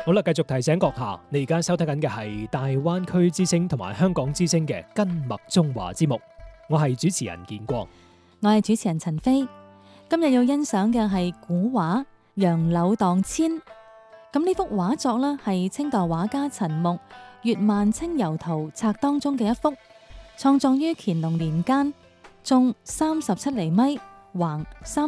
好啦，繼續提醒閣下，你而家收睇緊嘅係大灣區之聲同埋香港之聲嘅跟麥中華節目，我係主持人建國， 我係主持人陳飛。今日要欣賞嘅係古畫《楊柳蕩千》。咁呢幅畫作呢，係清代畫家陳牧《月漫清遊圖冊》當中嘅一幅，創作於乾隆年間，縱37厘米，橫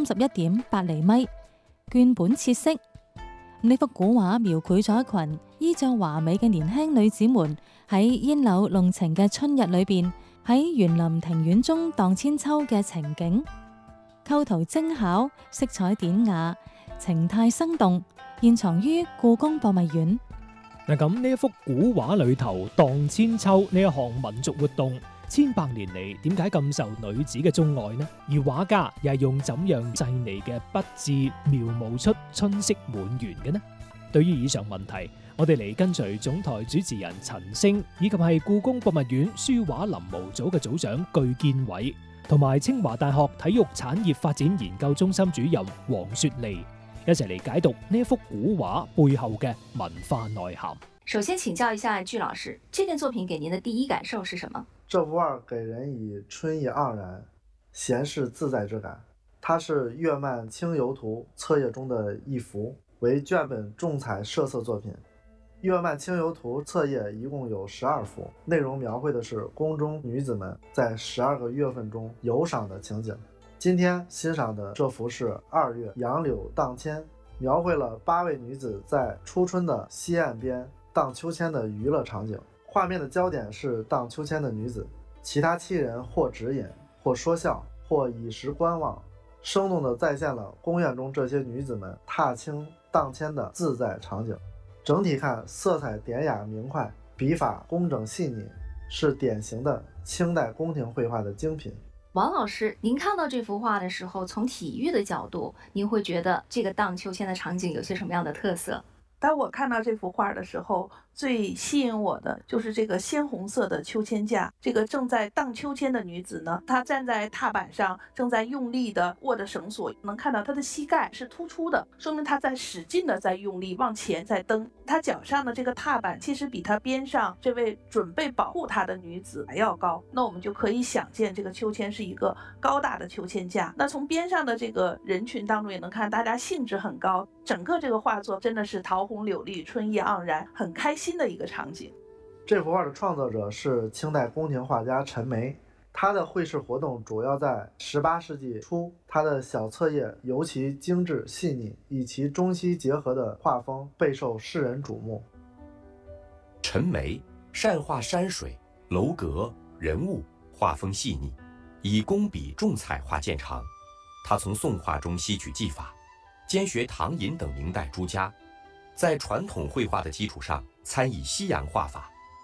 31.8厘米，絹本切色。呢幅古畫描繪咗一群衣着華美嘅年輕女子們喺煙柳濃情嘅春日裏邊，喺園林庭院中蕩千秋嘅情景，構圖精巧，色彩典雅，情態生動，現藏於故宮博物院。 嗱，咁呢一幅古畫裏頭蕩千秋呢一項民族活動，千百年嚟點解咁受女子嘅鍾愛呢？而畫家又係用怎樣細膩嘅筆致描摹出春色滿園嘅呢？對於以上問題，我哋嚟跟隨總台主持人陳星，以及係故宮博物院書畫臨摹組嘅組長具建偉，同埋清華大學體育產業發展研究中心主任黃雪莉，一齊嚟解讀呢一幅古畫背後嘅文化內涵。 首先請教一下具老師，這件作品給您的第一感受是什麼？ 這幅畫給人以春意盎然、閒適自在之感。它是《月漫清遊圖》冊頁中的一幅，為卷本重彩設色作品。《月漫清遊圖》冊頁一共有12幅，內容描繪的是宮中女子們在12個月份中遊賞的情景。今天欣賞的這幅是2月楊柳蕩千，描繪了8位女子在初春的西岸邊蕩秋千的娛樂場景。畫面的焦點是蕩秋千的女子，其他7人或指引，或說笑，或以時觀望，生動地再現了宮苑中這些女子們踏青蕩千的自在場景。整體看，色彩典雅明快，筆法工整細膩，是典型的清代宮廷繪畫的精品。 王老師，您看到這幅畫的時候，從體育的角度，您會覺得這個蕩秋千的場景有些什麼樣的特色？ 當我看到這幅畫的時候，最吸引我的就是這個鮮紅色的秋千架。這個正在蕩秋千的女子呢，她站在踏板上，正在用力的握着繩索，能看到她的膝蓋是突出的，說明她在使勁的在用力往前在蹬。她腳上的這個踏板其實比她邊上這位準備保護她的女子還要高。那我們就可以想見，這個秋千是一個高大的秋千架。那從邊上的這個人群當中也能看大家興致很高，整個這個畫作真的是桃紅柳綠，春意盎然，很開心的一個場景。 這幅畫的創作者是清代宮廷畫家陳梅，他的繪飾活動主要在18世紀初，他的小冊頁尤其精緻細膩，以其中西結合的畫風備受世人矚目。 陳梅善畫山水、樓閣、人物，畫風細膩，以工筆重彩畫見長。他從宋畫中吸取技法，兼學唐寅等明代諸家，在傳統繪畫的基礎上參以西洋畫法，